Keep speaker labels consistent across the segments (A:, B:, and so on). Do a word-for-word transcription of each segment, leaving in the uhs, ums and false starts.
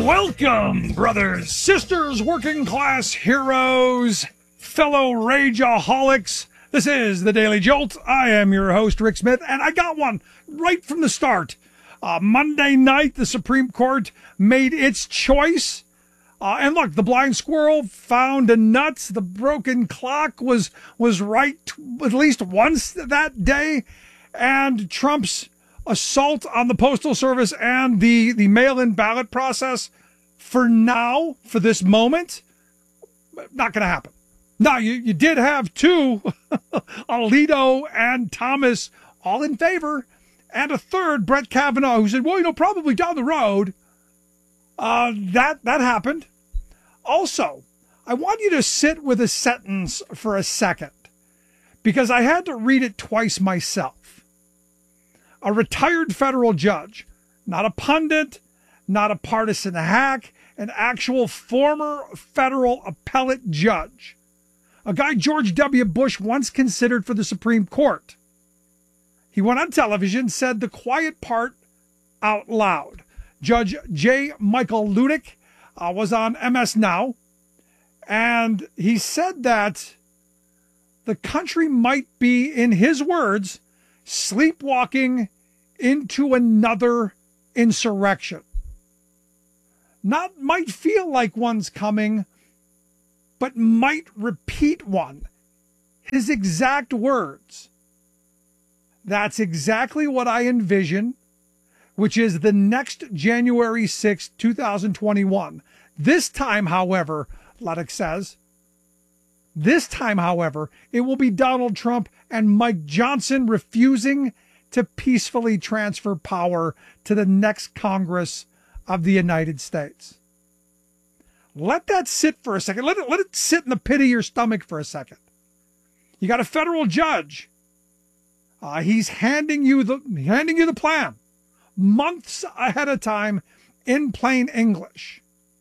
A: Welcome, brothers, sisters, working class heroes, fellow rageaholics. This is the Daily Jolt. I am your host, Rick Smith, and I got one right from the start. Uh, Monday night, the Supreme Court made its choice. Uh, and look, the blind squirrel found a nut. The broken clock was was right at least once that day. And Trump's assault on the Postal Service and the, the mail-in ballot process, for now, for this moment, not going to happen. Now, you, you did have two, Alito and Thomas, all in favor, and a third, Brett Kavanaugh, who said, well, you know, probably down the road. Uh, that, that happened. Also, I want you to sit with a sentence for a second, because I had to read it twice myself. A retired federal judge, not a pundit, not a partisan hack, an actual former federal appellate judge, a guy George W. Bush once considered for the Supreme Court. He went on television, said the quiet part out loud. Judge J. Michael Lutnick uh, was on M S Now, and he said that the country might be, in his words, sleepwalking into another insurrection. Not might feel like one's coming, but might repeat one. His exact words. That's exactly what I envision, which is the next January sixth, two thousand twenty-one. This time, however, Lutnick says, this time, however, it will be Donald Trump and Mike Johnson refusing to peacefully transfer power to the next Congress of the United States. Let that sit for a second. Let it, let it sit in the pit of your stomach for a second. You got a federal judge. Uh, he's handing you the handing you the plan months ahead of time in plain English.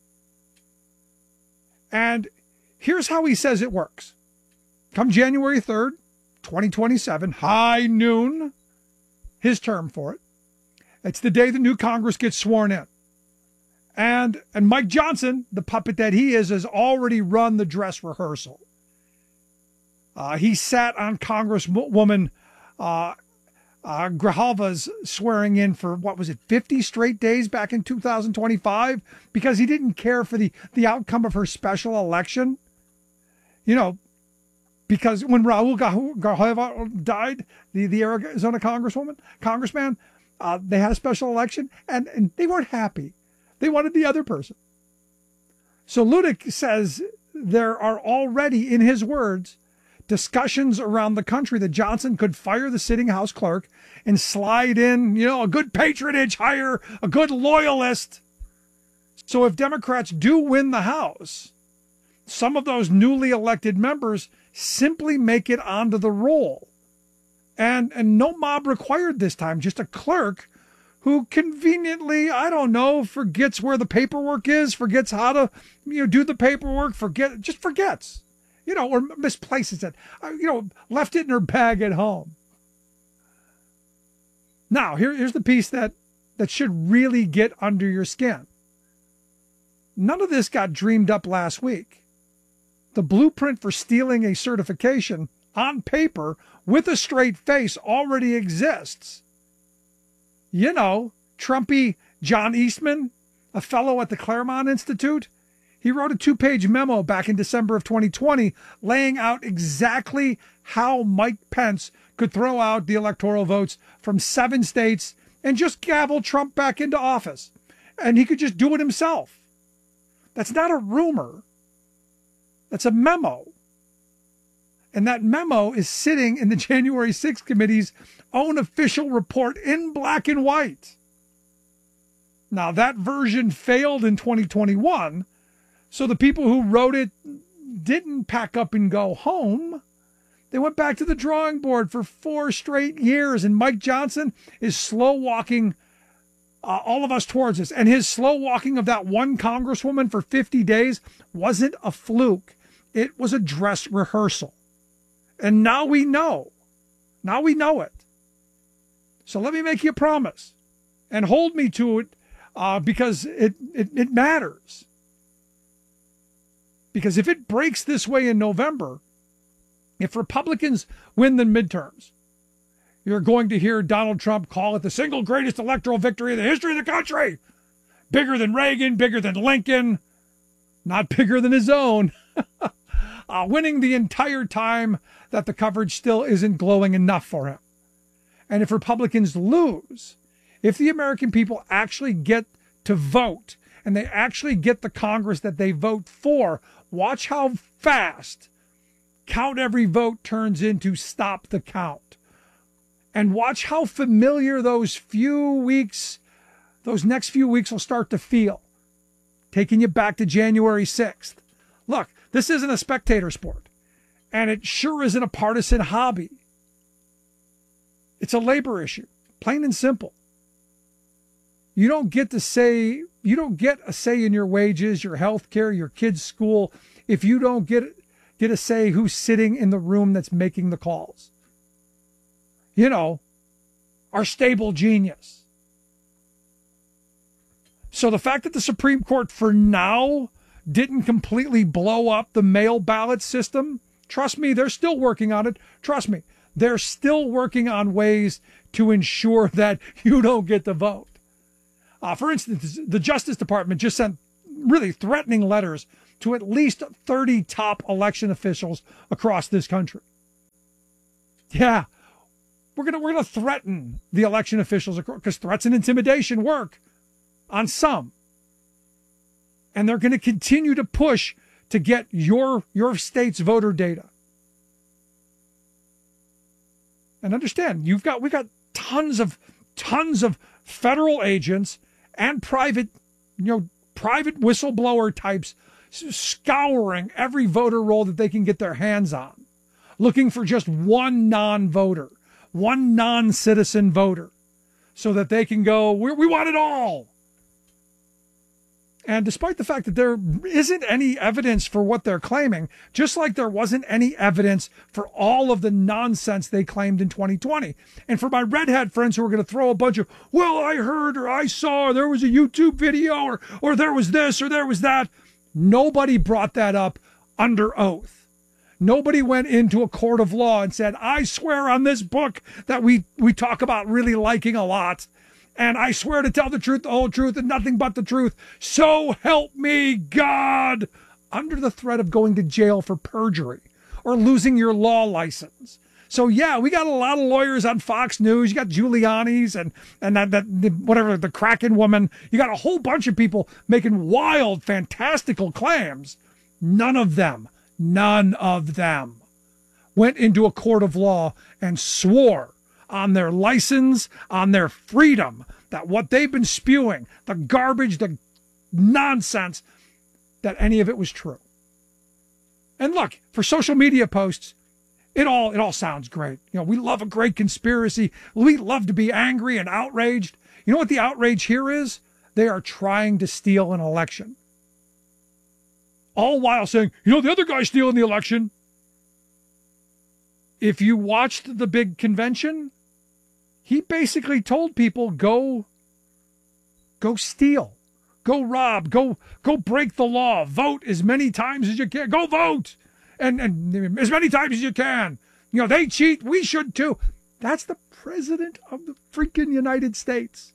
A: And here's how he says it works. Come January third, twenty twenty-seven, high noon, his term for it. It's the day the new Congress gets sworn in. And and Mike Johnson, the puppet that he is, has already run the dress rehearsal. Uh, he sat on Congresswoman uh, uh, Grijalva's swearing in for, what was it, fifty straight days back in two thousand twenty-five, because he didn't care for the, the outcome of her special election. You know, because when Raul Grijalva died, the, the Arizona congresswoman, congressman, uh, they had a special election, and, and they weren't happy. They wanted the other person. So Lutnick says there are already, in his words, discussions around the country that Johnson could fire the sitting House clerk and slide in, you know, a good patronage hire, a good loyalist. So if Democrats do win the House, some of those newly elected members simply make it onto the roll. And, and no mob required this time, just a clerk who conveniently, I don't know, forgets where the paperwork is, forgets how to, you know, do the paperwork, forget, just forgets, you know, or misplaces it, uh, you know, left it in her bag at home. Now, here, here's the piece that, that should really get under your skin. None of this got dreamed up last week. The blueprint for stealing a certification on paper with a straight face already exists. You know, Trumpy John Eastman, a fellow at the Claremont Institute, he wrote a two-page memo back in December of twenty twenty laying out exactly how Mike Pence could throw out the electoral votes from seven states and just gavel Trump back into office. And he could just do it himself. That's not a rumor. That's a memo. And that memo is sitting in the January sixth committee's own official report in black and white. Now, that version failed in twenty twenty-one, so the people who wrote it didn't pack up and go home. They went back to the drawing board for four straight years, and Mike Johnson is slow walking uh, all of us towards this. And his slow walking of that one congresswoman for fifty days wasn't a fluke. It was a dress rehearsal. And now we know. Now we know it. So let me make you a promise and hold me to it uh, because it, it, it matters. Because if it breaks this way in November, if Republicans win the midterms, you're going to hear Donald Trump call it the single greatest electoral victory in the history of the country. Bigger than Reagan, bigger than Lincoln, not bigger than his own. uh, winning the entire time that the coverage still isn't glowing enough for him. And if Republicans lose, if the American people actually get to vote and they actually get the Congress that they vote for, watch how fast count every vote turns into stop the count. And watch how familiar those few weeks, those next few weeks will start to feel. Taking you back to January sixth. Look, this isn't a spectator sport. And it sure isn't a partisan hobby. It's a labor issue, plain and simple. You don't get to say, you don't get a say in your wages, your health care, your kids' school, if you don't get, get a say who's sitting in the room that's making the calls. You know, our stable genius. So the fact that the Supreme Court for now didn't completely blow up the mail ballot system, trust me, they're still working on it. Trust me, they're still working on ways to ensure that you don't get the vote. Uh, for instance, the Justice Department just sent really threatening letters to at least thirty top election officials across this country. Yeah, we're gonna we're gonna threaten the election officials because threats and intimidation work on some, and they're going to continue to push to get your your state's voter data. And understand, you've got we've got tons of tons of federal agents and private, you know, private whistleblower types scouring every voter roll that they can get their hands on, looking for just one non-voter, one non-citizen voter, so that they can go, we, we want it all. And despite the fact that there isn't any evidence for what they're claiming, just like there wasn't any evidence for all of the nonsense they claimed in twenty twenty. And for my red hat friends who are going to throw a bunch of, well, I heard or I saw, or there was a YouTube video, or, or there was this or there was that, nobody brought that up under oath. Nobody went into a court of law and said, I swear on this book that we, we talk about really liking a lot, and I swear to tell the truth, the whole truth, and nothing but the truth. So help me God, under the threat of going to jail for perjury or losing your law license. So yeah, we got a lot of lawyers on Fox News. You got Giuliani's and, and that, that, whatever, the Kraken woman. You got a whole bunch of people making wild, fantastical claims. None of them, none of them went into a court of law and swore on their license, on their freedom, that what they've been spewing, the garbage, the nonsense, that any of it was true. And look, for social media posts, it all it all sounds great. You know, we love a great conspiracy. We love to be angry and outraged. You know what the outrage here is? They are trying to steal an election. All while saying, you know, the other guy's stealing the election. If you watched the big convention, he basically told people, go, go steal, go rob, go, go break the law, vote as many times as you can, go vote, and, and as many times as you can. You know, they cheat, we should too. That's the president of the freaking United States.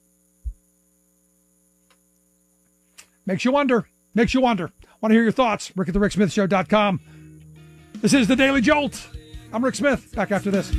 A: Makes you wonder, makes you wonder. Want to hear your thoughts? Rick at the Rick Smith Show dot com. This is the Daily Jolt. I'm Rick Smith. Back after this.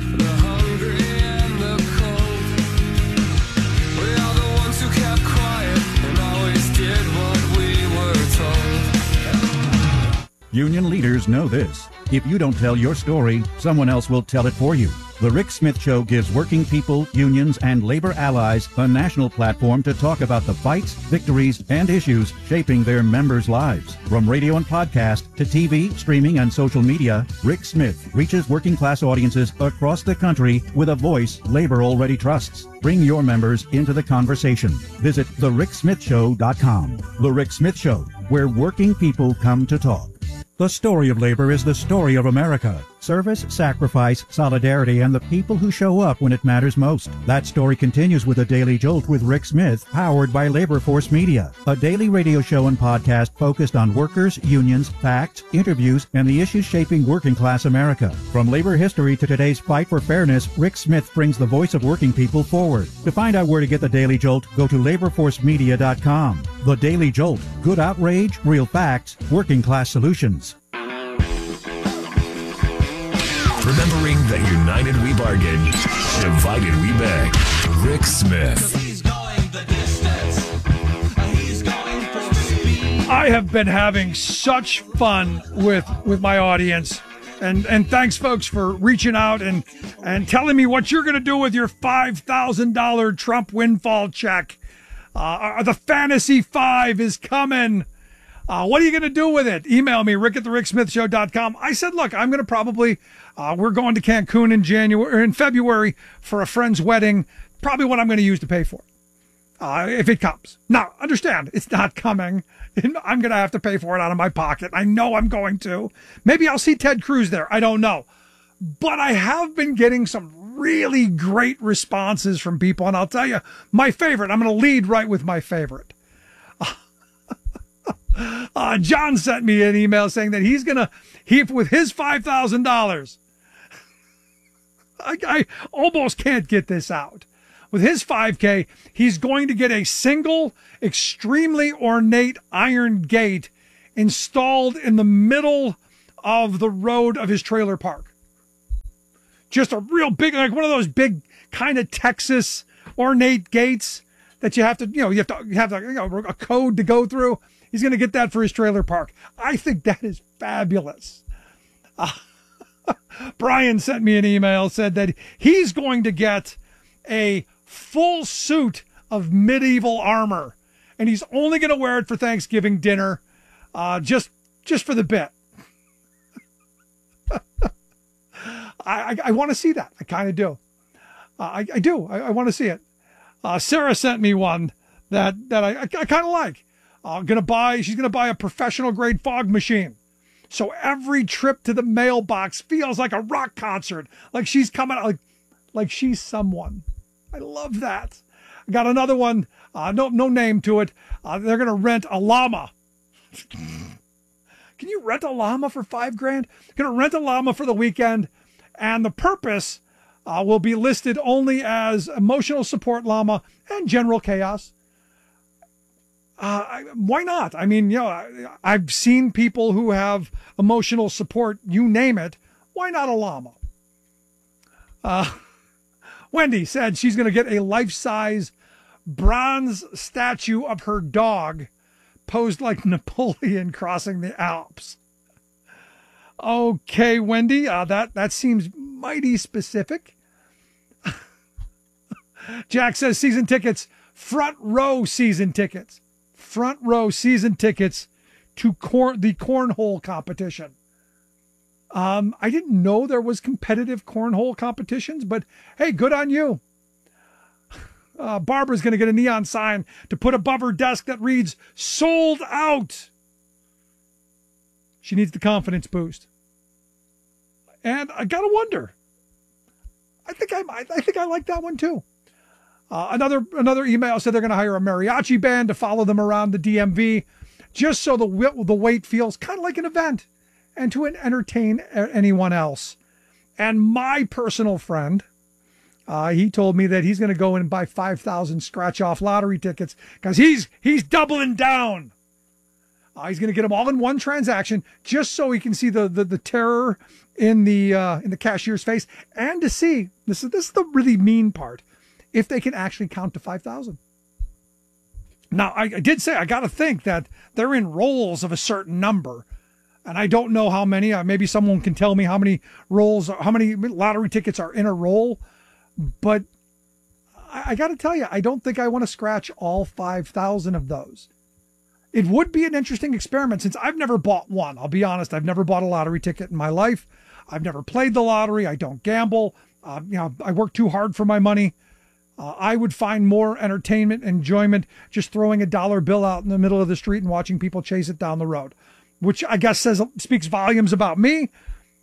B: Union leaders know this. If you don't tell your story, someone else will tell it for you. The Rick Smith Show gives working people, unions, and labor allies a national platform to talk about the fights, victories, and issues shaping their members' lives. From radio and podcast to T V, streaming, and social media, Rick Smith reaches working class audiences across the country with a voice labor already trusts. Bring your members into the conversation. Visit the rick smith show dot com. The Rick Smith Show, where working people come to talk. The story of labor is the story of America. Service, sacrifice, solidarity, and the people who show up when it matters most. That story continues with a Daily Jolt with Rick Smith, powered by Labor Force Media, a daily radio show and podcast focused on workers, unions, facts, interviews, and the issues shaping working class America. From labor history to today's fight for fairness, Rick Smith brings the voice of working people forward. To find out where to get the Daily Jolt, go to labor force media dot com. The Daily Jolt. Good outrage, real facts, working class solutions.
C: Remembering that united we bargain, divided we beg. Rick Smith.
D: He's going the distance. He's going for speed.
A: I have been having such fun with with my audience. And and thanks, folks, for reaching out and, and telling me what you're going to do with your five thousand dollars Trump windfall check. Uh, the Fantasy Five is coming. Uh, what are you going to do with it? Email me, rick at the rick smith show dot com. I said, look, I'm going to probably, uh, we're going to Cancun in January, or in February for a friend's wedding. Probably what I'm going to use to pay for it, uh, if it comes. Now, understand, it's not coming. I'm going to have to pay for it out of my pocket. I know I'm going to. Maybe I'll see Ted Cruz there. I don't know. But I have been getting some really great responses from people. And I'll tell you, my favorite, I'm going to lead right with my favorite. Uh, John sent me an email saying that he's going to, he with his five thousand dollars, I, I almost can't get this out. With his five K, he's going to get a single, extremely ornate iron gate installed in the middle of the road of his trailer park. Just a real big, like one of those big kind of Texas ornate gates that you have to, you know, you have to you have to, you know, a code to go through. He's going to get that for his trailer park. I think that is fabulous. Uh, Brian sent me an email, said that he's going to get a full suit of medieval armor, and he's only going to wear it for Thanksgiving dinner, uh, just just for the bit. I, I, I want to see that. I kind of do. Uh, I, I do. I, I want to see it. Uh, Sarah sent me one that, that I, I, I kind of like. Uh, gonna buy, she's going to buy a professional grade fog machine. So every trip to the mailbox feels like a rock concert. Like she's coming, like, like she's someone. I love that. I got another one. Uh, no, no name to it. Uh, they're going to rent a llama. Can you rent a llama for five grand? Going to rent a llama for the weekend. And the purpose uh, will be listed only as emotional support llama and general chaos. Uh, why not? I mean, you know, I, I've seen people who have emotional support, you name it. Why not a llama? Uh, Wendy said she's going to get a life-size bronze statue of her dog posed like Napoleon crossing the Alps. Okay, Wendy, uh, that, that seems mighty specific. Jack says season tickets, front row season tickets. Front row season tickets to cor- the cornhole competition. Um, I didn't know there was competitive cornhole competitions, but hey, good on you. Uh, Barbara's going to get a neon sign to put above her desk that reads, sold out. She needs the confidence boost. And I got to wonder. I think I, I think I like that one too. Uh, another another email said they're going to hire a mariachi band to follow them around the D M V, just so the the wait feels kind of like an event, and to entertain anyone else. And my personal friend, uh, he told me that he's going to go in and buy five thousand scratch-off lottery tickets because he's he's doubling down. Uh, he's going to get them all in one transaction, just so he can see the the, the terror in the uh, in the cashier's face, and to see this is this is the really mean part. If they can actually count to five thousand. Now, I, I did say, I got to think that they're in rolls of a certain number. And I don't know how many. Uh, maybe someone can tell me how many rolls, how many lottery tickets are in a roll. But I, I got to tell you, I don't think I want to scratch all five thousand of those. It would be an interesting experiment since I've never bought one. I'll be honest, I've never bought a lottery ticket in my life. I've never played the lottery. I don't gamble. Uh, you know, I work too hard for my money. Uh, I would find more entertainment, enjoyment, just throwing a dollar bill out in the middle of the street and watching people chase it down the road, which I guess says speaks volumes about me.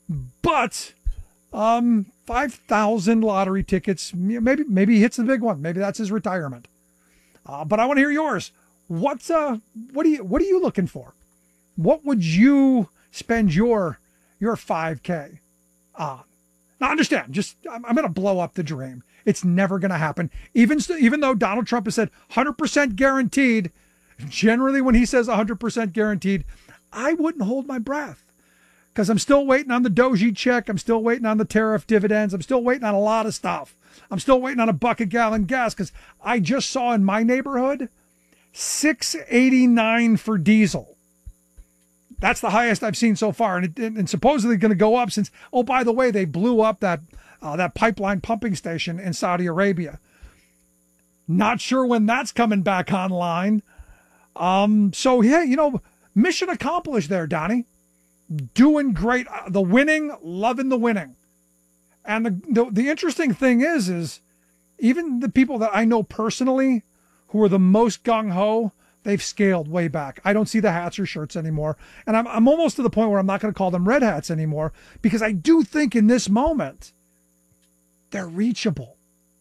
A: But um, five thousand lottery tickets, maybe maybe he hits the big one. Maybe that's his retirement. Uh, but I want to hear yours. What's uh, what do you what are you looking for? What would you spend your your five K on? Now understand, just I'm, I'm going to blow up the dream. It's never going to happen. Even even though Donald Trump has said one hundred percent guaranteed, generally when he says one hundred percent guaranteed, I wouldn't hold my breath because I'm still waiting on the Doji check. I'm still waiting on the tariff dividends. I'm still waiting on a lot of stuff. I'm still waiting on a buck a gallon gas because I just saw in my neighborhood six eighty-nine for diesel. That's the highest I've seen so far, and, it, and supposedly going to go up since, oh, by the way, they blew up that uh, that pipeline pumping station in Saudi Arabia. Not sure when that's coming back online. Um, so, yeah, you know, mission accomplished there, Donnie. Doing great. Uh, the winning, loving the winning. And the, the the interesting thing is, is even the people that I know personally who are the most gung-ho, they've scaled way back. I don't see the hats or shirts anymore. And I'm, I'm almost to the point where I'm not going to call them red hats anymore because I do think in this moment, they're reachable.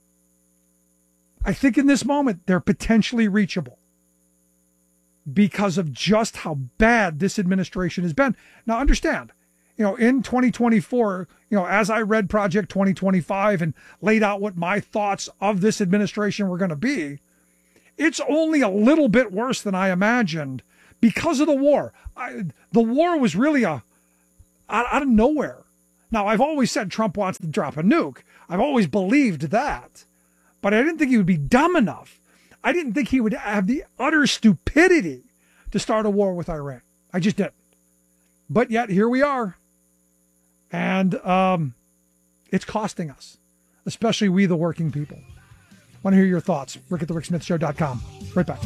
A: I think in this moment, they're potentially reachable because of just how bad this administration has been. Now, understand, you know, in twenty twenty-four, you know, as I read Project twenty twenty-five and laid out what my thoughts of this administration were going to be, it's only a little bit worse than I imagined because of the war. I, the war was really a out, out of nowhere. Now, I've always said Trump wants to drop a nuke. I've always believed that. But I didn't think he would be dumb enough. I didn't think he would have the utter stupidity to start a war with Iran. I just didn't. But yet, here we are. And um, it's costing us, especially we, the working people. Want to hear your thoughts? Rick at the Rick Smith Show dot com. Right back.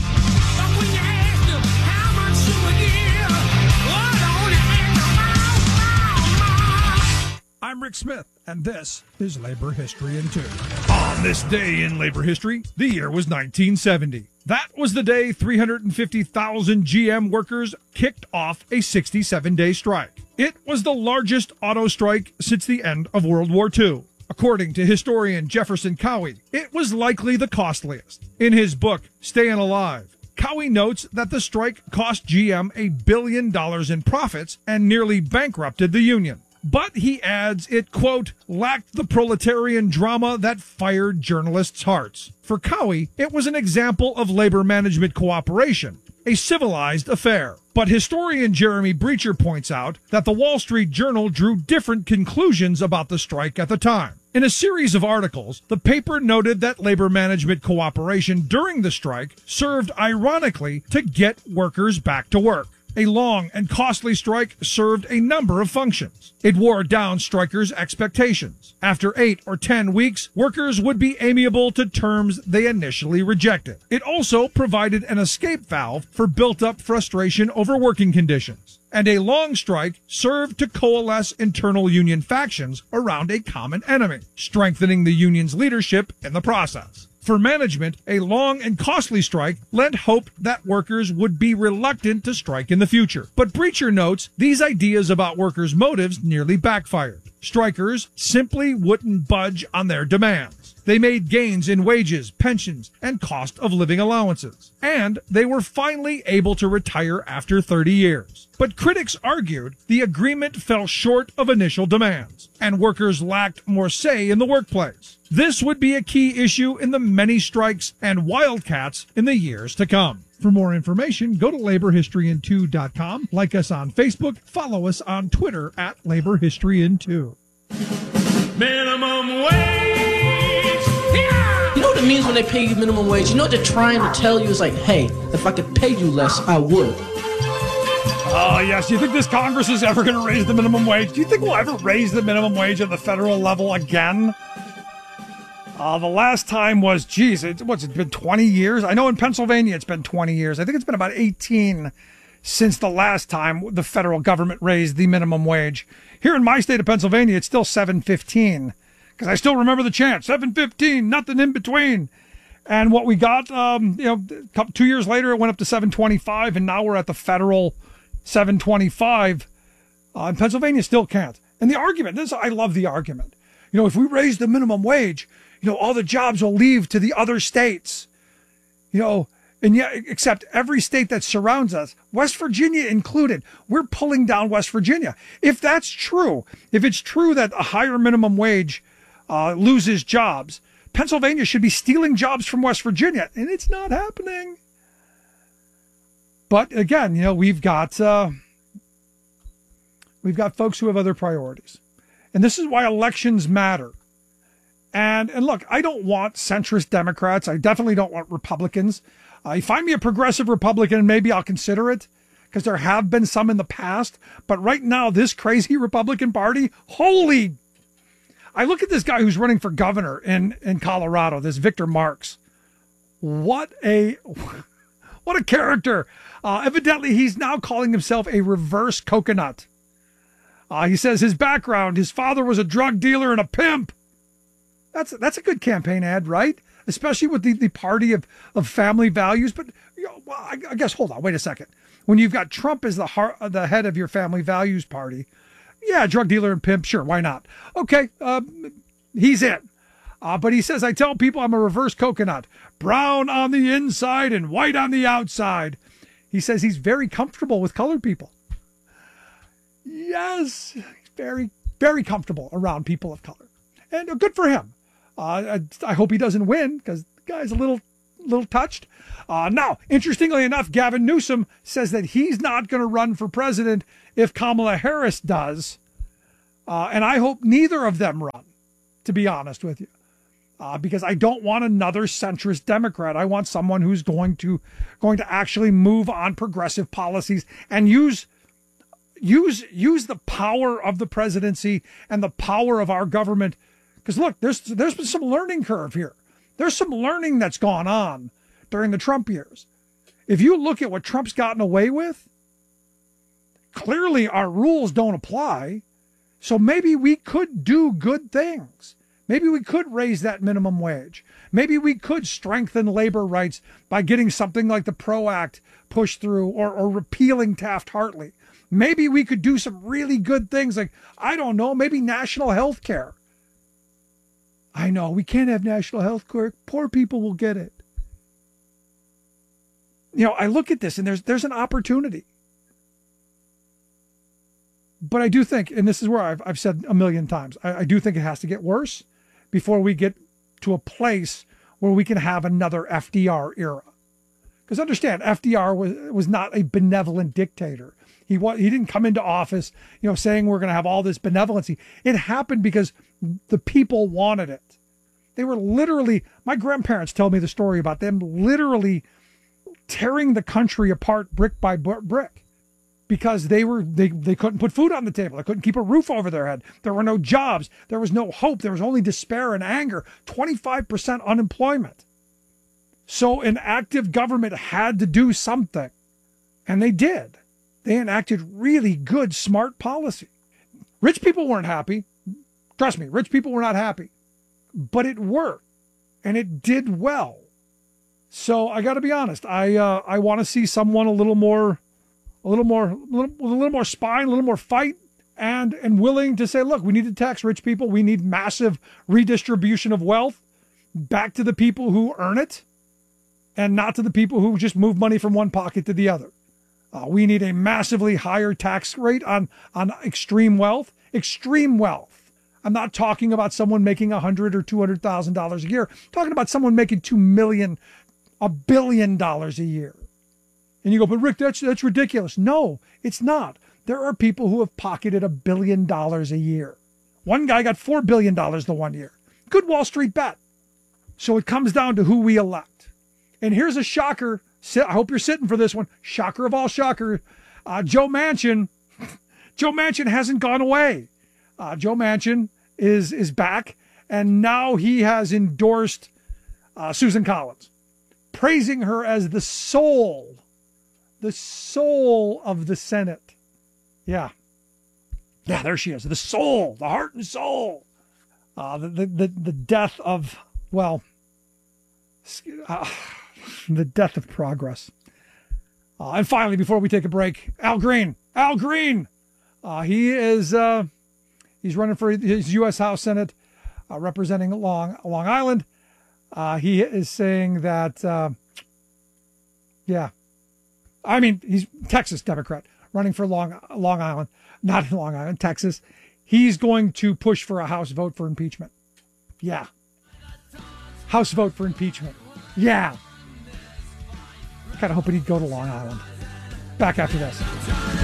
A: I'm Rick Smith, and this is Labor History in Two. On this day in labor history, the year was nineteen seventy. That was the day three hundred fifty thousand G M workers kicked off a sixty-seven day strike. It was the largest auto strike since the end of World War Two. According to historian Jefferson Cowie, it was likely the costliest. In his book, Staying Alive, Cowie notes that the strike cost G M a billion dollars in profits and nearly bankrupted the union. But he adds it, quote, lacked the proletarian drama that fired journalists' hearts. For Cowie, it was an example of labor management cooperation, a civilized affair. But historian Jeremy Breacher points out that the Wall Street Journal drew different conclusions about the strike at the time. In a series of articles, the paper noted that labor management cooperation during the strike served ironically to get workers back to work. A long and costly strike served a number of functions. It wore down strikers' expectations. After eight or ten weeks, workers would be amiable to terms they initially rejected. It also provided an escape valve for built-up frustration over working conditions. And a long strike served to coalesce internal union factions around a common enemy, strengthening the union's leadership in the process. For management, a long and costly strike lent hope that workers would be reluctant to strike in the future. But Breacher notes these ideas about workers' motives nearly backfired. Strikers simply wouldn't budge on their demands. They made gains in wages, pensions, and cost of living allowances. And they were finally able to retire after thirty years. But critics argued the agreement fell short of initial demands, and workers lacked more say in the workplace. This would be a key issue in the many strikes and wildcats in the years to come. For more information, go to labor history in two dot com, like us on Facebook, follow us on Twitter at Labor History in two.
D: Minimum wage.
E: You know what it means when they pay you minimum wage? You know what they're trying to tell you is like, hey, if I could pay you less, I would.
A: Oh, yes. Do you think this Congress is ever going to raise the minimum wage? Do you think we'll ever raise the minimum wage at the federal level again? Uh, the last time was, geez, it, what's it been, twenty years? I know in Pennsylvania it's been twenty years. I think it's been about eighteen since the last time the federal government raised the minimum wage. Here in my state of Pennsylvania, it's still seven fifteen because I still remember the chant, seven fifteen, nothing in between. And what we got, um, you know, two years later, it went up to seven twenty-five, and now we're at the federal seven twenty-five. Uh, and Pennsylvania still can't. And the argument, this, I love the argument. You know, if we raise the minimum wage, you know, all the jobs will leave to the other states. You know, and yet, except every state that surrounds us, West Virginia included, we're pulling down West Virginia. If that's true, if it's true that a higher minimum wage uh, loses jobs, Pennsylvania should be stealing jobs from West Virginia, and it's not happening. But again, you know, we've got uh, we've got folks who have other priorities, and this is why elections matter. And and look, I don't want centrist Democrats. I definitely don't want Republicans. Uh, you find me a progressive Republican, and maybe I'll consider it, because there have been some in the past. But right now, this crazy Republican Party, holy! I look at this guy who's running for governor in, in Colorado, this Victor Marx. What a what a character! Uh, evidently, he's now calling himself a reverse coconut. Uh, he says his background: his father was a drug dealer and a pimp. That's that's a good campaign ad, right? Especially with the, the party of, of family values. But you know, well, I, I guess, hold on, wait a second. When you've got Trump as the heart, the head of your family values party, yeah, drug dealer and pimp, sure, why not? Okay, uh, he's in. Uh, but he says, I tell people I'm a reverse coconut, brown on the inside and white on the outside. He says he's very comfortable with colored people. Yes, very, very comfortable around people of color. And uh, good for him. Uh, I, I hope he doesn't win, because the guy's a little little touched. Uh, now, interestingly enough, Gavin Newsom says that he's not going to run for president if Kamala Harris does. Uh, and I hope neither of them run, to be honest with you, uh, because I don't want another centrist Democrat. I want someone who's going to going to actually move on progressive policies and use use use the power of the presidency and the power of our government. Because look, there's there's been some learning curve here. There's some learning that's gone on during the Trump years. If you look at what Trump's gotten away with, clearly our rules don't apply. So maybe we could do good things. Maybe we could raise that minimum wage. Maybe we could strengthen labor rights by getting something like the PRO Act pushed through, or, or repealing Taft-Hartley. Maybe we could do some really good things, like, I don't know, maybe national health care. I know, we can't have national health care. Poor people will get it. You know, I look at this and there's there's an opportunity. But I do think, and this is where I've, I've said a million times, I, I do think it has to get worse before we get to a place where we can have another F D R era. Because understand, F D R was was not a benevolent dictator. He was, he didn't come into office, you know, saying we're going to have all this benevolency. It happened because the people wanted it. They were literally, my grandparents tell me the story about them literally tearing the country apart brick by brick, because they were they, they couldn't put food on the table. They couldn't keep a roof over their head. There were no jobs. There was no hope. There was only despair and anger. twenty-five percent unemployment. So an active government had to do something. And they did. They enacted really good, smart policy. Rich people weren't happy. Trust me, rich people were not happy. But it worked. And it did well. So I got to be honest. I uh, I want to see someone a little more, a little more, a little, with a little more spine, a little more fight, and and willing to say, look, we need to tax rich people. We need massive redistribution of wealth back to the people who earn it, and not to the people who just move money from one pocket to the other. Uh, we need a massively higher tax rate on, on extreme wealth. Extreme wealth. I'm not talking about someone making a hundred or two hundred thousand dollars a year. I'm talking about someone making two million, a billion dollars a year. And you go, but Rick, that's that's ridiculous. No, it's not. There are people who have pocketed a billion dollars a year. One guy got four billion dollars the one year. Good Wall Street bet. So it comes down to who we elect. And here's a shocker. I hope you're sitting for this one. Shocker of all shocker. Uh, Joe Manchin. Joe Manchin hasn't gone away. Uh, Joe Manchin is is back, and now he has endorsed uh, Susan Collins, praising her as the soul, the soul of the Senate. Yeah. Yeah, there she is. The soul, the heart and soul. Uh, the, the, the, the death of, well, uh, the death of progress. Uh, and finally, before we take a break, Al Green. Al Green. Uh, he is uh, He's running for his U S House Senate, uh, representing Long Long Island. Uh, he is saying that, uh, yeah, I mean, he's Texas Democrat running for Long Long Island, not Long Island, Texas. He's going to push for a House vote for impeachment. Yeah. House vote for impeachment. Yeah. Kind of hoping he'd go to Long Island. Back after this.